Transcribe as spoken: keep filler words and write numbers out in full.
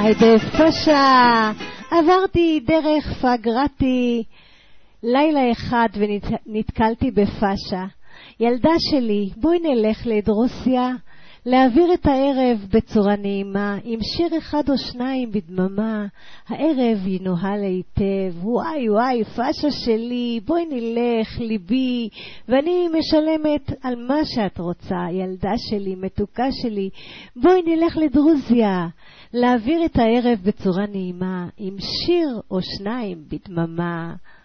היי בפשה, עברתי דרך פגרתי לילה אחד ונתקלתי בפשה. ילדה שלי, בואי נלך לדרוסיה, להעביר את הערב בצורה נעימה, עם שיר אחד או שניים בדממה, הערב ינוהל היטב. וואי וואי, פשה שלי, בואי נלך, ליבי, ואני משלמת על מה שאת רוצה, ילדה שלי, מתוקה שלי, בואי נלך לדרוזיה, להעביר את הערב בצורה נעימה, עם שיר או שניים בדממה.